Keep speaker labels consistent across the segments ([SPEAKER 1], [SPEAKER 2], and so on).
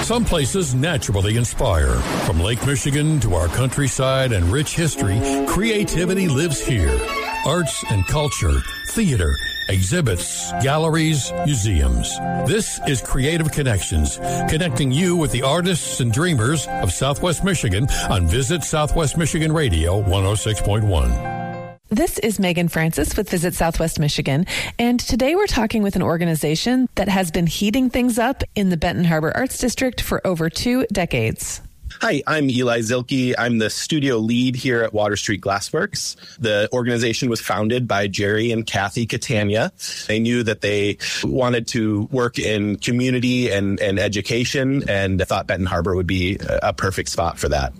[SPEAKER 1] Some places naturally inspire. From Lake Michigan to our countryside and rich history, creativity lives here. Arts and culture, theater, exhibits, galleries, museums. This is Creative Connections, connecting you with the artists and dreamers of Southwest Michigan on Visit Southwest Michigan Radio 106.1.
[SPEAKER 2] This is Megan Francis with Visit Southwest Michigan, and today we're talking with an organization that has been heating things up in the Benton Harbor Arts District for over 2 decades.
[SPEAKER 3] Hi, I'm Eli Zilke. I'm the studio lead here at Water Street Glassworks. The organization was founded by Jerry and Kathy Catania. They knew that they wanted to work in community and education, and thought Benton Harbor would be a perfect spot for that.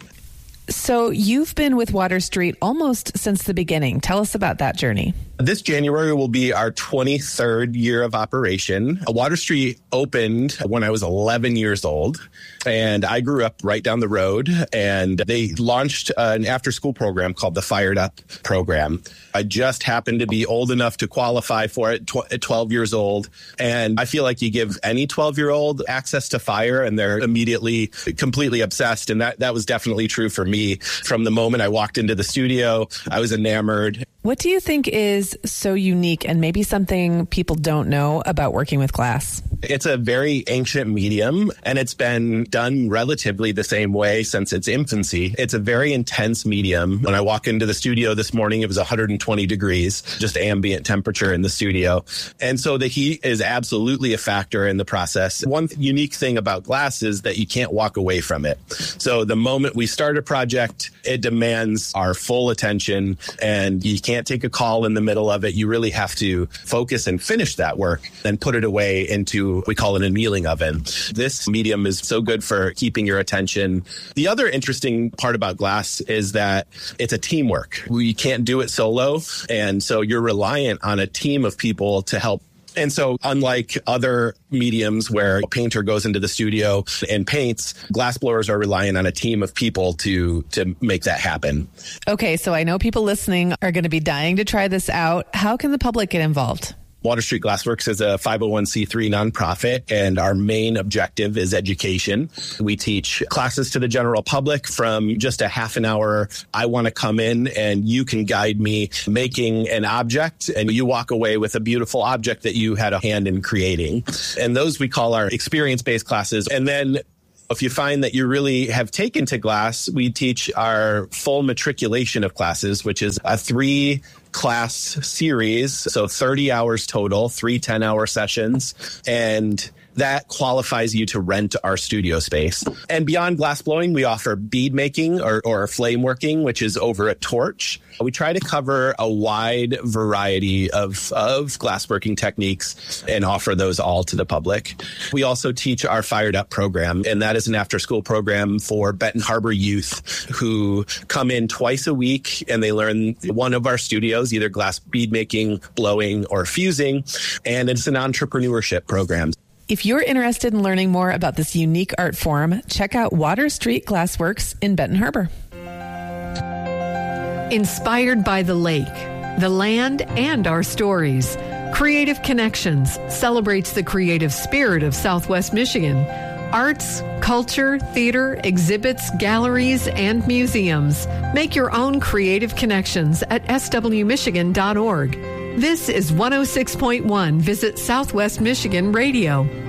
[SPEAKER 2] So you've been with Water Street almost since the beginning. Tell us about that journey.
[SPEAKER 3] This January will be our 23rd year of operation. Water Street opened when I was 11 years old, and I grew up right down the road, and they launched an after-school program called the Fired Up program. I just happened to be old enough to qualify for it at 12 years old, and I feel like you give any 12-year-old access to fire, and they're immediately completely obsessed, and that was definitely true for me. From the moment I walked into the studio, I was enamored.
[SPEAKER 2] What do you think is so unique and maybe something people don't know about working with glass?
[SPEAKER 3] It's a very ancient medium, and it's been done relatively the same way since its infancy. It's a very intense medium. When I walk into the studio this morning, it was 120 degrees, just ambient temperature in the studio. And so the heat is absolutely a factor in the process. One unique thing about glass is that you can't walk away from it. So the moment we start a project, it demands our full attention, and you can't take a call in the middle of it. You really have to focus and finish that work, then put it away into, we call it an annealing oven. This medium is so good for keeping your attention. The other interesting part about glass is that it's a teamwork. You can't do it solo, and so you're reliant on a team of people to help. And so unlike other mediums where a painter goes into the studio and paints, glassblowers are relying on a team of people to make that happen.
[SPEAKER 2] Okay, so I know people listening are going to be dying to try this out. How can the public get involved?
[SPEAKER 3] Water Street Glassworks is a 501c3 nonprofit, and our main objective is education. We teach classes to the general public from just a half an hour. I want to come in and you can guide me making an object, and you walk away with a beautiful object that you had a hand in creating. And those we call our experience-based classes. And then if you find that you really have taken to glass, we teach our full matriculation of classes, which is a 3-class series, so 30 hours total, 3 10-hour sessions, and that qualifies you to rent our studio space. And beyond glass blowing, we offer bead making or flame working, which is over a torch. We try to cover a wide variety of glassworking techniques and offer those all to the public. We also teach our Fired Up program, and that is an after-school program for Benton Harbor youth who come in twice a week, and they learn one of our studios, either glass bead making, blowing, or fusing, and it's an entrepreneurship program.
[SPEAKER 2] If you're interested in learning more about this unique art form, check out Water Street Glassworks in Benton Harbor.
[SPEAKER 4] Inspired by the lake, the land, and our stories, Creative Connections celebrates the creative spirit of Southwest Michigan. Arts, culture, theater, exhibits, galleries, and museums. Make your own creative connections at swmichigan.org. This is 106.1 Visit Southwest Michigan Radio.